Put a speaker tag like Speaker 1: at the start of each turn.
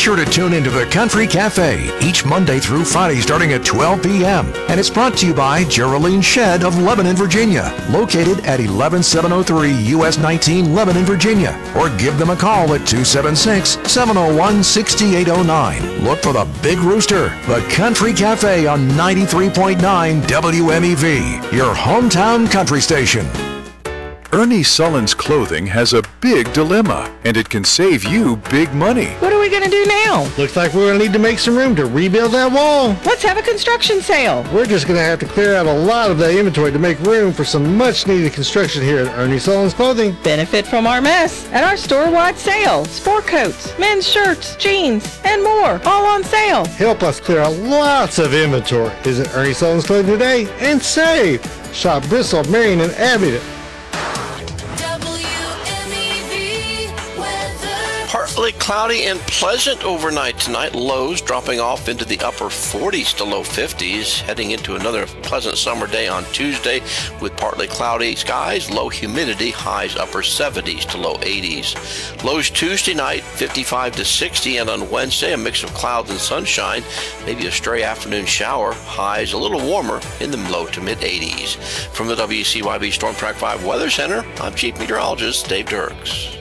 Speaker 1: sure to tune into the Country Cafe each Monday through Friday starting at 12 p.m. And it's brought to you by Geraldine Shedd of Lebanon, Virginia, located at 11703 US 19 Lebanon, Virginia. Or give them a call at 276-701-6809. Look for the Big Rooster, the Country Cafe on 93.9 WMEV, your hometown country station.
Speaker 2: Ernie Sullins Clothing has a big dilemma, and it can save you big money.
Speaker 3: What are we going to do now?
Speaker 4: Looks like we're going to need to make some room to rebuild that wall.
Speaker 3: Let's have a construction sale.
Speaker 4: We're just going to have to clear out a lot of that inventory to make room for some much-needed construction here at Ernie Sullins Clothing.
Speaker 3: Benefit from our mess at our store-wide sale. Sport coats, men's shirts, jeans, and more, all on sale.
Speaker 4: Help us clear out lots of inventory. Visit Ernie Sullins Clothing today and save. Shop Bristol, Marion, and Abingdon.
Speaker 5: Partly cloudy and pleasant overnight tonight. Lows dropping off into the upper 40s to low 50s. Heading into another pleasant summer day on Tuesday with partly cloudy skies, low humidity, highs upper 70s to low 80s. Lows Tuesday night, 55 to 60, and on Wednesday, a mix of clouds and sunshine, maybe a stray afternoon shower, highs a little warmer in the low to mid 80s. From the WCYB Storm Track 5 Weather Center, I'm Chief Meteorologist Dave Dirks.